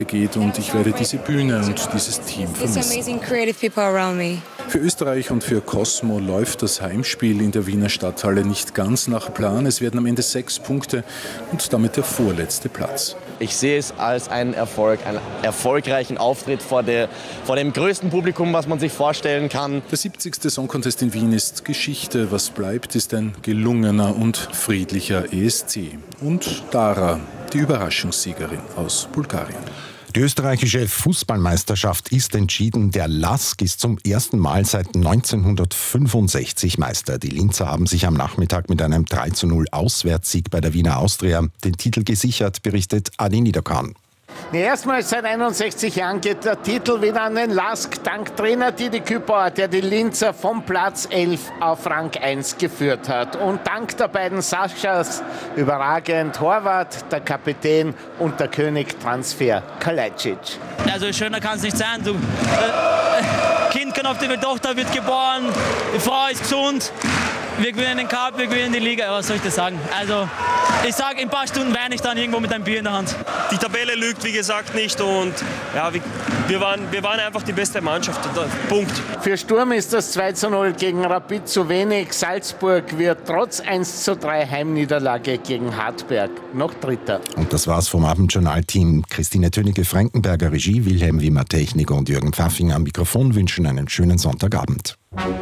geht und ich werde diese Bühne und dieses Team vermissen. Für Österreich und für Cosmo läuft das Heimspiel in der Wiener Stadthalle nicht ganz nach Plan. Es werden am Ende 6 Punkte und damit der vorletzte Platz. Ich sehe es als einen Erfolg, einen erfolgreichen Auftritt vor dem größten Publikum, was man sich vorstellen kann. Der 70. Song Contest in Wien ist Geschichte. Was bleibt, ist ein gelungener und friedlicher ESC. Und Dara, die Überraschungssiegerin aus Bulgarien. Die österreichische Fußballmeisterschaft ist entschieden. Der LASK ist zum ersten Mal seit 1965 Meister. Die Linzer haben sich am Nachmittag mit einem 3:0 Auswärtssieg bei der Wiener Austria den Titel gesichert, berichtet Adi Niederkorn. Erstmals seit 61 Jahren geht der Titel wieder an den LASK, dank Trainer Didi Kübauer, der die Linzer vom Platz 11 auf Rang 1 geführt hat. Und dank der beiden Saschas überragend Horvath, der Kapitän und der König Transfer Kalajdzic. Also schöner kann es nicht sein. Kind kann auf die Welt, Tochter wird geboren, die Frau ist gesund. Wir gewinnen den Cup, wir gewinnen die Liga, was soll ich das sagen? Also, ich sage, in ein paar Stunden weine ich dann irgendwo mit einem Bier in der Hand. Die Tabelle lügt, wie gesagt, nicht und ja, wir waren einfach die beste Mannschaft. Punkt. Für Sturm ist das 2:0 gegen Rapid zu wenig. Salzburg wird trotz 1:3 Heimniederlage gegen Hartberg noch Dritter. Und das war's vom Abendjournal-Team. Christine Tönige-Frankenberger Regie, Wilhelm Wimmer Technik und Jürgen Pfaffinger am Mikrofon wünschen einen schönen Sonntagabend.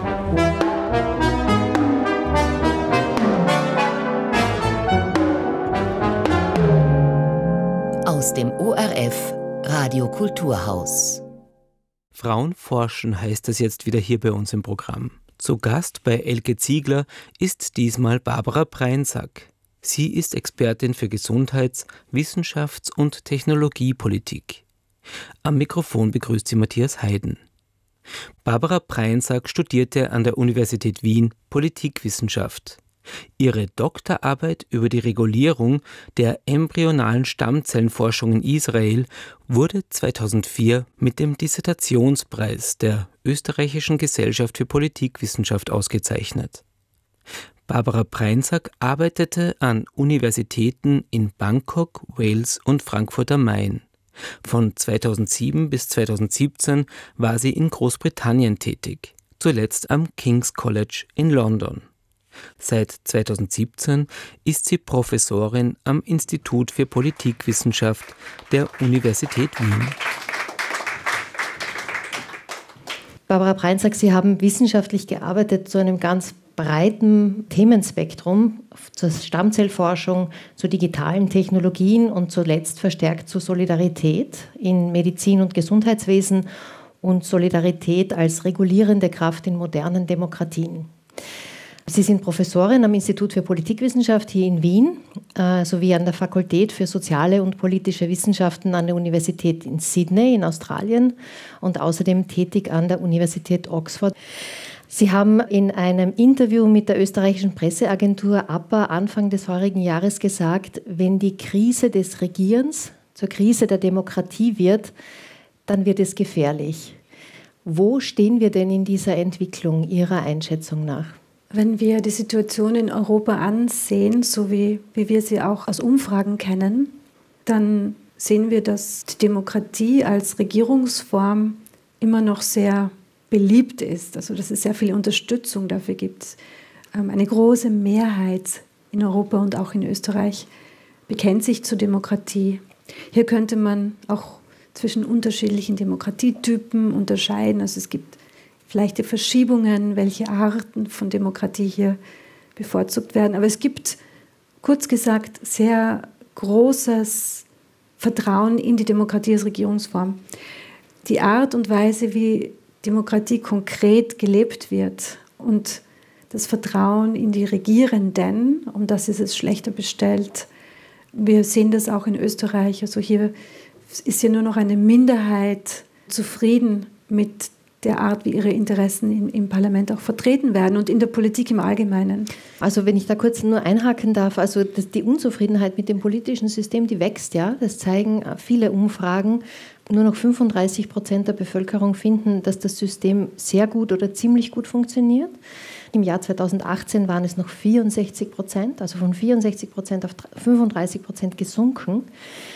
Aus dem ORF Radio Kulturhaus. Frauen forschen heißt es jetzt wieder hier bei uns im Programm. Zu Gast bei Elke Ziegler ist diesmal Barbara Preinsack. Sie ist Expertin für Gesundheits-, Wissenschafts- und Technologiepolitik. Am Mikrofon begrüßt sie Matthias Heiden. Barbara Preinsack studierte an der Universität Wien Politikwissenschaft. Ihre Doktorarbeit über die Regulierung der embryonalen Stammzellenforschung in Israel wurde 2004 mit dem Dissertationspreis der Österreichischen Gesellschaft für Politikwissenschaft ausgezeichnet. Barbara Preinsack arbeitete an Universitäten in Bangkok, Wales und Frankfurt am Main. Von 2007 bis 2017 war sie in Großbritannien tätig, zuletzt am King's College in London. Seit 2017 ist sie Professorin am Institut für Politikwissenschaft der Universität Wien. Barbara Preinsack, Sie haben wissenschaftlich gearbeitet zu einem ganz breiten Themenspektrum, zur Stammzellforschung, zu digitalen Technologien und zuletzt verstärkt zur Solidarität in Medizin und Gesundheitswesen und Solidarität als regulierende Kraft in modernen Demokratien. Sie sind Professorin am Institut für Politikwissenschaft hier in Wien sowie an der Fakultät für soziale und politische Wissenschaften an der Universität in Sydney in Australien und außerdem tätig an der Universität Oxford. Sie haben in einem Interview mit der österreichischen Presseagentur APA Anfang des vorigen Jahres gesagt, wenn die Krise des Regierens zur Krise der Demokratie wird, dann wird es gefährlich. Wo stehen wir denn in dieser Entwicklung Ihrer Einschätzung nach? Wenn wir die Situation in Europa ansehen, so wie wir sie auch aus Umfragen kennen, dann sehen wir, dass die Demokratie als Regierungsform immer noch sehr beliebt ist. Also dass es sehr viel Unterstützung dafür gibt. Eine große Mehrheit in Europa und auch in Österreich bekennt sich zur Demokratie. Hier könnte man auch zwischen unterschiedlichen Demokratietypen unterscheiden. Also es gibt vielleicht die Verschiebungen, welche Arten von Demokratie hier bevorzugt werden. Aber es gibt, kurz gesagt, sehr großes Vertrauen in die Demokratie als Regierungsform. Die Art und Weise, wie Demokratie konkret gelebt wird und das Vertrauen in die Regierenden, um das ist es schlechter bestellt. Wir sehen das auch in Österreich. Also hier ist ja nur noch eine Minderheit zufrieden mit der Art, wie ihre Interessen im Parlament auch vertreten werden und in der Politik im Allgemeinen. Also wenn ich da kurz nur einhaken darf, also die Unzufriedenheit mit dem politischen System, die wächst ja, das zeigen viele Umfragen. Nur noch 35% der Bevölkerung finden, dass das System sehr gut oder ziemlich gut funktioniert. Im Jahr 2018 waren es noch 64%, also von 64% auf 35% gesunken.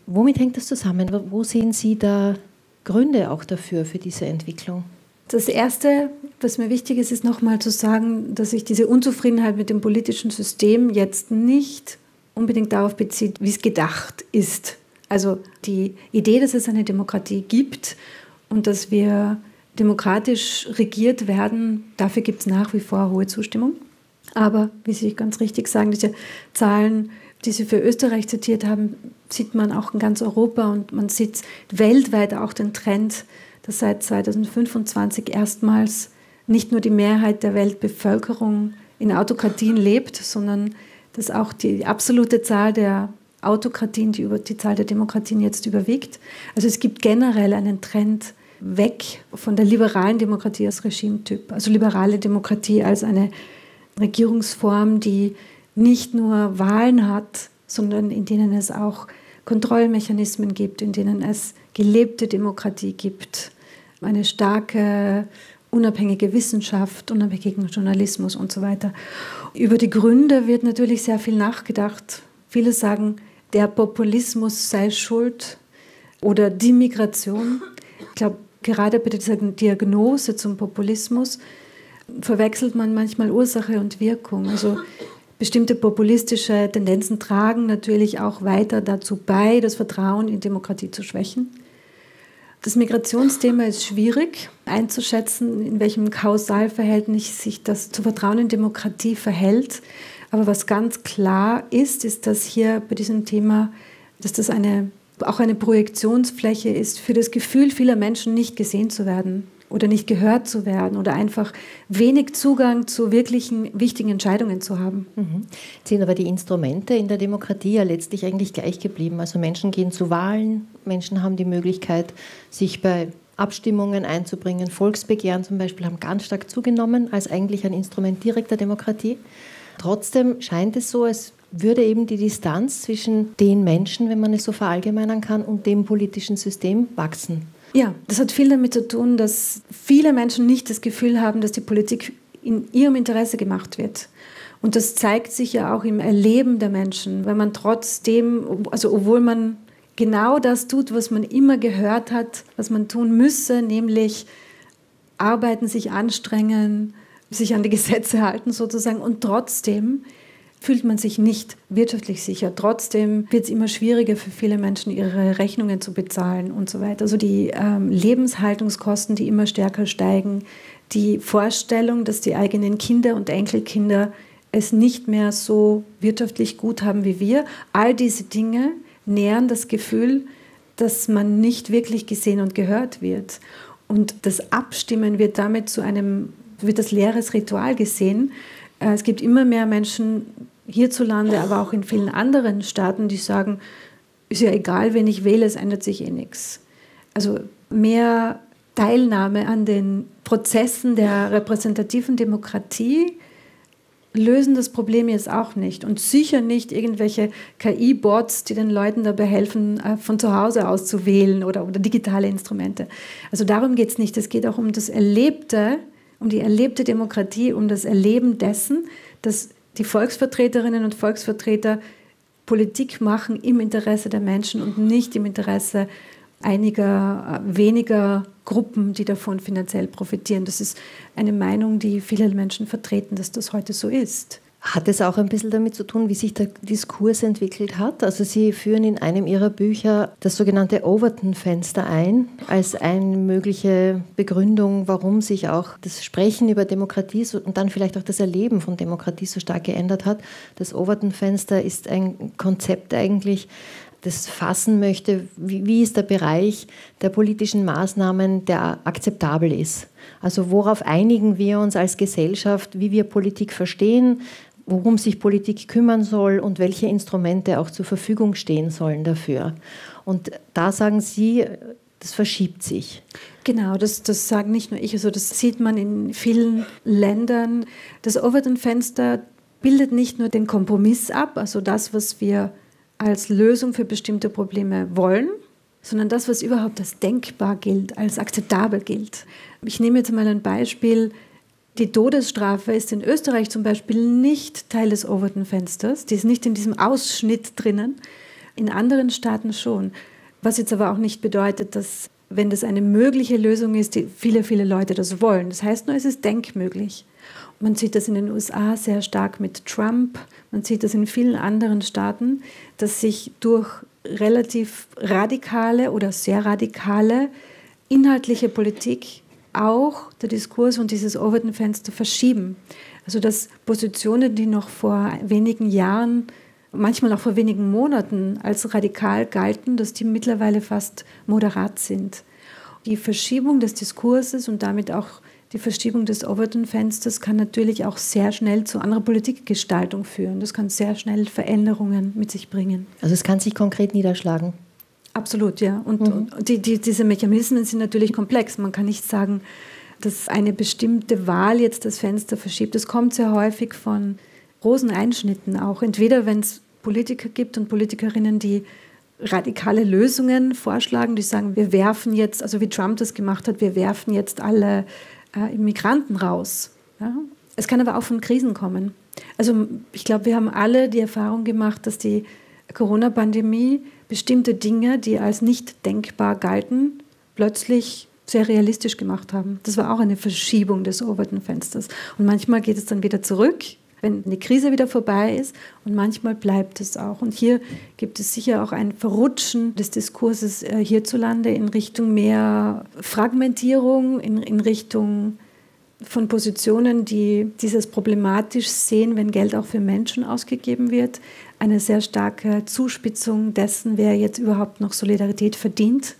Womit hängt das zusammen? Wo sehen Sie da Gründe auch dafür, für diese Entwicklung? Das Erste, was mir wichtig ist, ist nochmal zu sagen, dass sich diese Unzufriedenheit mit dem politischen System jetzt nicht unbedingt darauf bezieht, wie es gedacht ist. Also die Idee, dass es eine Demokratie gibt und dass wir demokratisch regiert werden, dafür gibt es nach wie vor hohe Zustimmung. Aber, wie Sie ganz richtig sagen, diese Zahlen, die Sie für Österreich zitiert haben, sieht man auch in ganz Europa und man sieht weltweit auch den Trend, dass seit 2025 erstmals nicht nur die Mehrheit der Weltbevölkerung in Autokratien lebt, sondern dass auch die absolute Zahl der Autokratien, die über die Zahl der Demokratien jetzt überwiegt. Also es gibt generell einen Trend weg von der liberalen Demokratie als Regimetyp. Also liberale Demokratie als eine Regierungsform, die nicht nur Wahlen hat, sondern in denen es auch Kontrollmechanismen gibt, in denen es gelebte Demokratie gibt, eine starke, unabhängige Wissenschaft, unabhängigen Journalismus und so weiter. Über die Gründe wird natürlich sehr viel nachgedacht. Viele sagen, der Populismus sei schuld oder die Migration. Ich glaube, gerade bei dieser Diagnose zum Populismus verwechselt man manchmal Ursache und Wirkung. Also bestimmte populistische Tendenzen tragen natürlich auch weiter dazu bei, das Vertrauen in Demokratie zu schwächen. Das Migrationsthema ist schwierig einzuschätzen, in welchem Kausalverhältnis sich das zu Vertrauen in Demokratie verhält. Aber was ganz klar ist, ist, dass hier bei diesem Thema, dass das auch eine Projektionsfläche ist für das Gefühl vieler Menschen, nicht gesehen zu werden oder nicht gehört zu werden oder einfach wenig Zugang zu wirklichen wichtigen Entscheidungen zu haben. Sind aber die Instrumente in der Demokratie ja letztlich eigentlich gleich geblieben. Also Menschen gehen zu Wahlen, Menschen haben die Möglichkeit, sich bei Abstimmungen einzubringen. Volksbegehren zum Beispiel haben ganz stark zugenommen als eigentlich ein Instrument direkter Demokratie. Trotzdem scheint es so, als würde eben die Distanz zwischen den Menschen, wenn man es so verallgemeinern kann, und dem politischen System wachsen. Ja, das hat viel damit zu tun, dass viele Menschen nicht das Gefühl haben, dass die Politik in ihrem Interesse gemacht wird. Und das zeigt sich ja auch im Erleben der Menschen, wenn man trotzdem, also obwohl man genau das tut, was man immer gehört hat, was man tun müsse, nämlich arbeiten, sich anstrengen, sich an die Gesetze halten sozusagen, und trotzdem fühlt man sich nicht wirtschaftlich sicher. Trotzdem wird es immer schwieriger für viele Menschen, ihre Rechnungen zu bezahlen und so weiter. Also die Lebenshaltungskosten, die immer stärker steigen, die Vorstellung, dass die eigenen Kinder und Enkelkinder es nicht mehr so wirtschaftlich gut haben wie wir, all diese Dinge nähren das Gefühl, dass man nicht wirklich gesehen und gehört wird. Und das Abstimmen wird damit wird als leeres Ritual gesehen. Es gibt immer mehr Menschen hierzulande, aber auch in vielen anderen Staaten, die sagen, ist ja egal, wen ich wähle, es ändert sich eh nichts. Also mehr Teilnahme an den Prozessen der repräsentativen Demokratie lösen das Problem jetzt auch nicht. Und sicher nicht irgendwelche KI-Bots, die den Leuten dabei helfen, von zu Hause aus zu wählen oder digitale Instrumente. Also darum geht es nicht. Es geht auch um das Erlebte, um die erlebte Demokratie, um das Erleben dessen, dass die Volksvertreterinnen und Volksvertreter Politik machen im Interesse der Menschen und nicht im Interesse einiger weniger Gruppen, die davon finanziell profitieren. Das ist eine Meinung, die viele Menschen vertreten, dass das heute so ist. Hat es auch ein bisschen damit zu tun, wie sich der Diskurs entwickelt hat? Also Sie führen in einem Ihrer Bücher das sogenannte Overton-Fenster ein, als eine mögliche Begründung, warum sich auch das Sprechen über Demokratie und dann vielleicht auch das Erleben von Demokratie so stark geändert hat. Das Overton-Fenster ist ein Konzept eigentlich, das fassen möchte, wie ist der Bereich der politischen Maßnahmen, der akzeptabel ist. Also worauf einigen wir uns als Gesellschaft, wie wir Politik verstehen, worum sich Politik kümmern soll und welche Instrumente auch zur Verfügung stehen sollen dafür. Und da sagen Sie, das verschiebt sich. Genau, das sagen nicht nur ich, also das sieht man in vielen Ländern. Das Overton-Fenster bildet nicht nur den Kompromiss ab, also das, was wir als Lösung für bestimmte Probleme wollen, sondern das, was überhaupt als denkbar gilt, als akzeptabel gilt. Ich nehme jetzt mal ein Beispiel. Die Todesstrafe ist in Österreich zum Beispiel nicht Teil des Overton-Fensters, die ist nicht in diesem Ausschnitt drinnen, In anderen Staaten schon. Was jetzt aber auch nicht bedeutet, dass, wenn das eine mögliche Lösung ist, die viele, viele Leute das wollen. Das heißt nur, es ist denkmöglich. Man sieht das in den USA sehr stark mit Trump. Man sieht das in vielen anderen Staaten, dass sich durch relativ radikale oder sehr radikale inhaltliche Politik auch der Diskurs und dieses Overton-Fenster verschieben. Also dass Positionen, die noch vor wenigen Jahren, manchmal auch vor wenigen Monaten als radikal galten, dass die mittlerweile fast moderat sind. Die Verschiebung des Diskurses und damit auch die Verschiebung des Overton-Fensters kann natürlich auch sehr schnell zu anderer Politikgestaltung führen. Das kann sehr schnell Veränderungen mit sich bringen. Also es kann sich konkret niederschlagen? Absolut, ja. Und diese Mechanismen sind natürlich komplex. Man kann nicht sagen, dass eine bestimmte Wahl jetzt das Fenster verschiebt. Das kommt sehr häufig von großen Einschnitten auch. Entweder wenn es Politiker gibt und Politikerinnen, die radikale Lösungen vorschlagen, die sagen, wir werfen jetzt, also wie Trump das gemacht hat, wir werfen jetzt alle Immigranten raus. Ja? Es kann aber auch von Krisen kommen. Also ich glaube, wir haben alle die Erfahrung gemacht, dass die Corona-Pandemie bestimmte Dinge, die als nicht denkbar galten, plötzlich sehr realistisch gemacht haben. Das war auch eine Verschiebung des Overton-Fensters. Und manchmal geht es dann wieder zurück, wenn die Krise wieder vorbei ist, und manchmal bleibt es auch. Und hier gibt es sicher auch ein Verrutschen des Diskurses hierzulande in Richtung mehr Fragmentierung, in Richtung von Positionen, die dieses problematisch sehen, wenn Geld auch für Menschen ausgegeben wird. Eine sehr starke Zuspitzung dessen, wer jetzt überhaupt noch Solidarität verdient.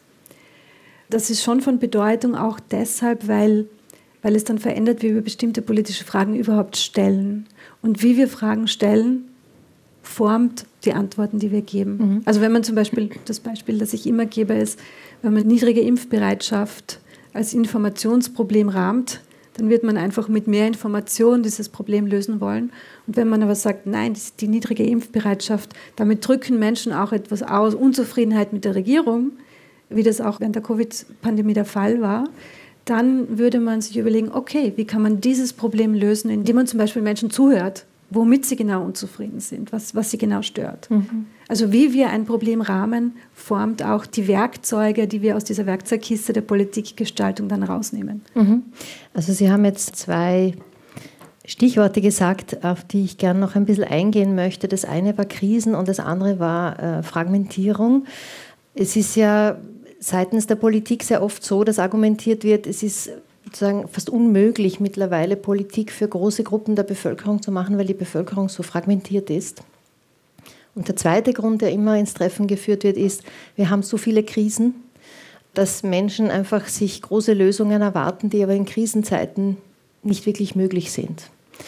Das ist schon von Bedeutung auch deshalb, weil es dann verändert, wie wir bestimmte politische Fragen überhaupt stellen. Und wie wir Fragen stellen, formt die Antworten, die wir geben. Mhm. Also wenn man zum Beispiel, das Beispiel, das ich immer gebe, ist, wenn man niedrige Impfbereitschaft als Informationsproblem rahmt, dann wird man einfach mit mehr Information dieses Problem lösen wollen. Und wenn man aber sagt, nein, die niedrige Impfbereitschaft, damit drücken Menschen auch etwas aus, Unzufriedenheit mit der Regierung, wie das auch während der Covid-Pandemie der Fall war, dann würde man sich überlegen, okay, wie kann man dieses Problem lösen, indem man zum Beispiel Menschen zuhört, womit sie genau unzufrieden sind, was sie genau stört. Mhm. Also wie wir ein Problem rahmen, formt auch die Werkzeuge, die wir aus dieser Werkzeugkiste der Politikgestaltung dann rausnehmen. Mhm. Also Sie haben jetzt 2 Stichworte gesagt, auf die ich gerne noch ein bisschen eingehen möchte. Das eine war Krisen und das andere war Fragmentierung. Es ist ja seitens der Politik sehr oft so, dass argumentiert wird, es ist sozusagen fast unmöglich mittlerweile Politik für große Gruppen der Bevölkerung zu machen, weil die Bevölkerung so fragmentiert ist. Und der zweite Grund, der immer ins Treffen geführt wird, ist, wir haben so viele Krisen, dass Menschen einfach sich große Lösungen erwarten, die aber in Krisenzeiten nicht wirklich möglich sind.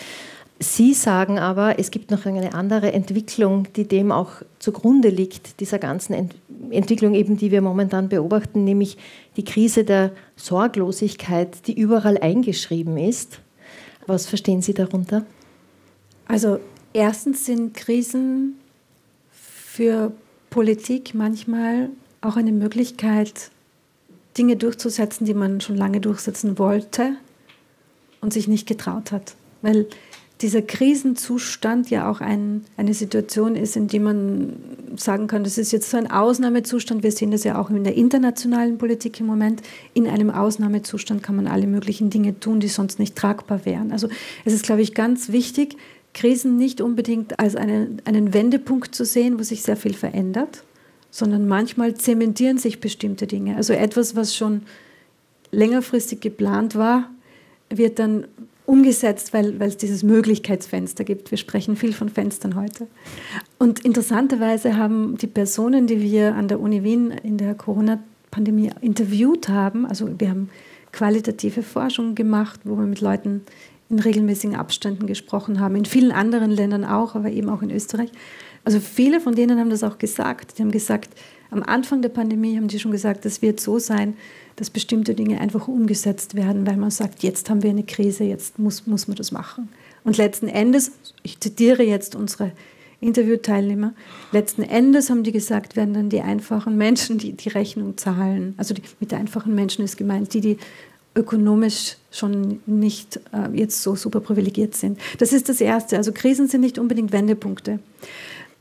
Sie sagen aber, es gibt noch eine andere Entwicklung, die dem auch zugrunde liegt, dieser ganzen Entwicklung eben, die wir momentan beobachten, nämlich die Krise der Sorglosigkeit, die überall eingeschrieben ist. Was verstehen Sie darunter? Also erstens sind Krisen für Politik manchmal auch eine Möglichkeit, Dinge durchzusetzen, die man schon lange durchsetzen wollte und sich nicht getraut hat. Weil dieser Krisenzustand ja auch eine Situation ist, in der man sagen kann, das ist jetzt so ein Ausnahmezustand. Wir sehen das ja auch in der internationalen Politik im Moment. In einem Ausnahmezustand kann man alle möglichen Dinge tun, die sonst nicht tragbar wären. Also es ist, glaube ich, ganz wichtig, Krisen nicht unbedingt als einen Wendepunkt zu sehen, wo sich sehr viel verändert, sondern manchmal zementieren sich bestimmte Dinge. Also etwas, was schon längerfristig geplant war, wird dann umgesetzt, weil es dieses Möglichkeitsfenster gibt. Wir sprechen viel von Fenstern heute. Und interessanterweise haben die Personen, die wir an der Uni Wien in der Corona-Pandemie interviewt haben, also wir haben qualitative Forschung gemacht, wo wir mit Leuten in regelmäßigen Abständen gesprochen haben, in vielen anderen Ländern auch, aber eben auch in Österreich. Also viele von denen haben das auch gesagt. Die haben gesagt, am Anfang der Pandemie haben die schon gesagt, das wird so sein, dass bestimmte Dinge einfach umgesetzt werden, weil man sagt, jetzt haben wir eine Krise, jetzt muss man das machen. Und letzten Endes, ich zitiere jetzt unsere Interviewteilnehmer, letzten Endes haben die gesagt, werden dann die einfachen Menschen, die Rechnung zahlen. Also mit einfachen Menschen ist gemeint, die ökonomisch schon nicht jetzt so super privilegiert sind. Das ist das Erste. Also Krisen sind nicht unbedingt Wendepunkte.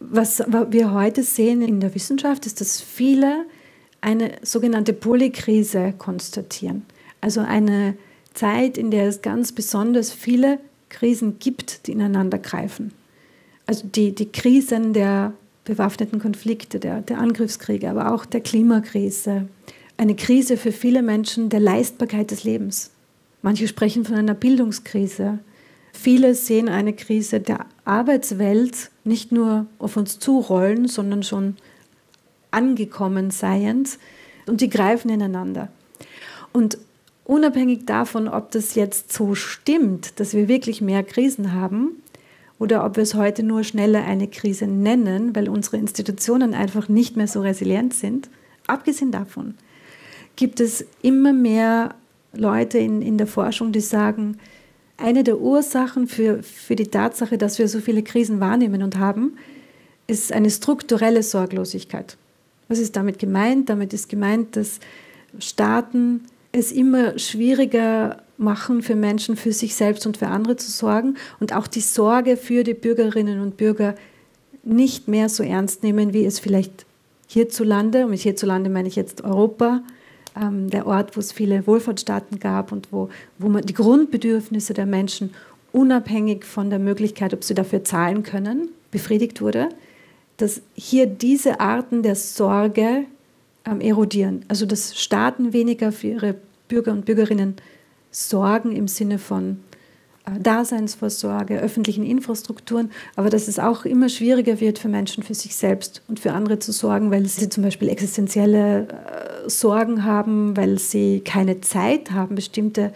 Was wir heute sehen in der Wissenschaft, ist, dass viele eine sogenannte Polykrise konstatieren. Also eine Zeit, in der es ganz besonders viele Krisen gibt, die ineinander greifen. Also die Krisen der bewaffneten Konflikte, der Angriffskriege, aber auch der Klimakrise. Eine Krise für viele Menschen der Leistbarkeit des Lebens. Manche sprechen von einer Bildungskrise. Viele sehen eine Krise der Arbeitswelt nicht nur auf uns zurollen, sondern schon angekommen seiend. Und die greifen ineinander. Und unabhängig davon, ob das jetzt so stimmt, dass wir wirklich mehr Krisen haben, oder ob wir es heute nur schneller eine Krise nennen, weil unsere Institutionen einfach nicht mehr so resilient sind, abgesehen davon gibt es immer mehr Leute in der Forschung, die sagen, eine der Ursachen für die Tatsache, dass wir so viele Krisen wahrnehmen und haben, ist eine strukturelle Sorglosigkeit. Was ist damit gemeint? Damit ist gemeint, dass Staaten es immer schwieriger machen für Menschen, für sich selbst und für andere zu sorgen und auch die Sorge für die Bürgerinnen und Bürger nicht mehr so ernst nehmen, wie es vielleicht hierzulande, und mit hierzulande meine ich jetzt Europa, der Ort, wo es viele Wohlfahrtsstaaten gab und wo man die Grundbedürfnisse der Menschen unabhängig von der Möglichkeit, ob sie dafür zahlen können, befriedigt wurde, dass hier diese Arten der Sorge erodieren. Also dass Staaten weniger für ihre Bürger und Bürgerinnen sorgen im Sinne von Daseinsvorsorge, öffentlichen Infrastrukturen, aber dass es auch immer schwieriger wird für Menschen, für sich selbst und für andere zu sorgen, weil sie zum Beispiel existenzielle Sorgen haben, weil sie keine Zeit haben, bestimmte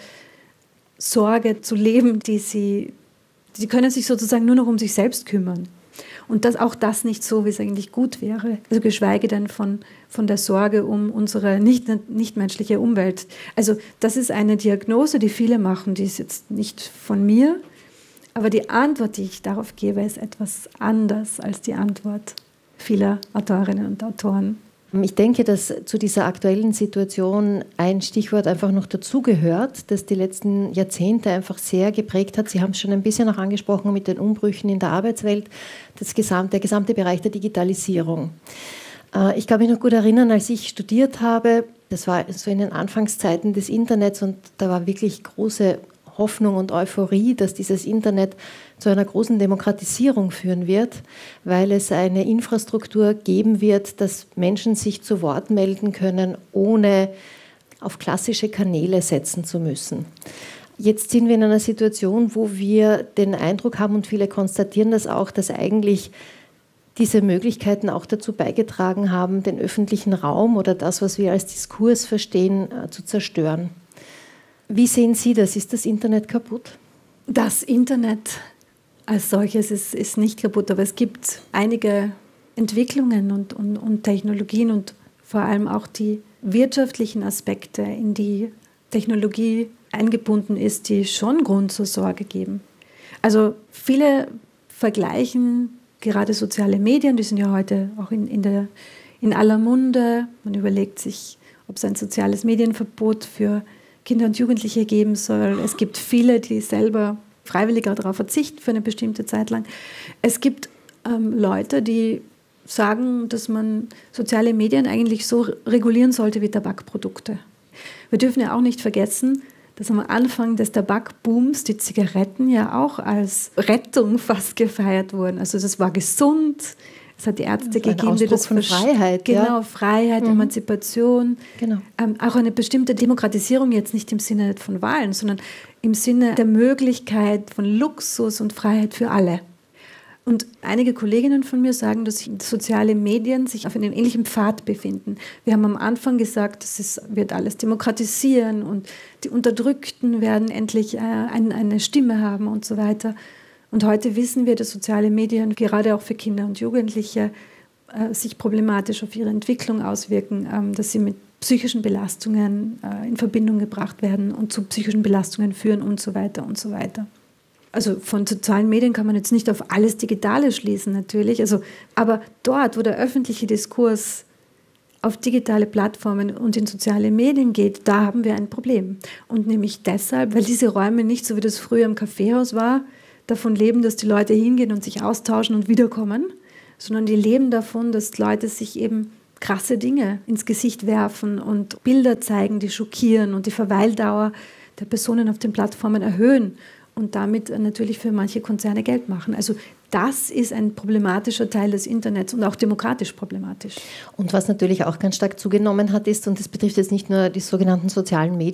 Sorge zu leben, die können sich sozusagen nur noch um sich selbst kümmern. Und dass auch das nicht so, wie es eigentlich gut wäre. Also geschweige denn von der Sorge um unsere nichtmenschliche Umwelt. Also das ist eine Diagnose, die viele machen, die ist jetzt nicht von mir, aber die Antwort, die ich darauf gebe, ist etwas anders als die Antwort vieler Autorinnen und Autoren. Ich denke, dass zu dieser aktuellen Situation ein Stichwort einfach noch dazugehört, das die letzten Jahrzehnte einfach sehr geprägt hat. Sie haben es schon ein bisschen auch angesprochen mit den Umbrüchen in der Arbeitswelt, der gesamte Bereich der Digitalisierung. Ich kann mich noch gut erinnern, als ich studiert habe, das war so in den Anfangszeiten des Internets und da war wirklich große Hoffnung und Euphorie, dass dieses Internet zu einer großen Demokratisierung führen wird, weil es eine Infrastruktur geben wird, dass Menschen sich zu Wort melden können, ohne auf klassische Kanäle setzen zu müssen. Jetzt sind wir in einer Situation, wo wir den Eindruck haben und viele konstatieren das auch, dass eigentlich diese Möglichkeiten auch dazu beigetragen haben, den öffentlichen Raum oder das, was wir als Diskurs verstehen, zu zerstören. Wie sehen Sie das? Ist das Internet kaputt? Das Internet als solches ist nicht kaputt, aber es gibt einige Entwicklungen und Technologien und vor allem auch die wirtschaftlichen Aspekte, in die Technologie eingebunden ist, die schon Grund zur Sorge geben. Also viele vergleichen gerade soziale Medien, die sind ja heute auch in aller Munde. Man überlegt sich, ob es ein soziales Medienverbot für Kinder und Jugendliche geben soll. Es gibt viele, die selber freiwilliger darauf verzichten für eine bestimmte Zeit lang. Es gibt Leute, die sagen, dass man soziale Medien eigentlich so regulieren sollte wie Tabakprodukte. Wir dürfen ja auch nicht vergessen, dass am Anfang des Tabakbooms die Zigaretten ja auch als Rettung fast gefeiert wurden. Also das war gesund. Es hat die Ärzte gegeben, die das von Freiheit. Genau, Freiheit, Emanzipation. Genau. Auch eine bestimmte Demokratisierung, jetzt nicht im Sinne von Wahlen, sondern im Sinne der Möglichkeit von Luxus und Freiheit für alle. Und einige Kolleginnen von mir sagen, dass soziale Medien sich auf einem ähnlichen Pfad befinden. Wir haben am Anfang gesagt, es wird alles demokratisieren und die Unterdrückten werden endlich eine Stimme haben und so weiter. Und heute wissen wir, dass soziale Medien gerade auch für Kinder und Jugendliche sich problematisch auf ihre Entwicklung auswirken, dass sie mit psychischen Belastungen in Verbindung gebracht werden und zu psychischen Belastungen führen und so weiter und so weiter. Also von sozialen Medien kann man jetzt nicht auf alles Digitale schließen natürlich, aber dort, wo der öffentliche Diskurs auf digitale Plattformen und in soziale Medien geht, da haben wir ein Problem. Und nämlich deshalb, weil diese Räume nicht, so wie das früher im Kaffeehaus war, davon leben, dass die Leute hingehen und sich austauschen und wiederkommen, sondern die leben davon, dass Leute sich eben krasse Dinge ins Gesicht werfen und Bilder zeigen, die schockieren und die Verweildauer der Personen auf den Plattformen erhöhen und damit natürlich für manche Konzerne Geld machen. Also das ist ein problematischer Teil des Internets und auch demokratisch problematisch. Und was natürlich auch ganz stark zugenommen hat, ist, und das betrifft jetzt nicht nur die sogenannten sozialen Medien,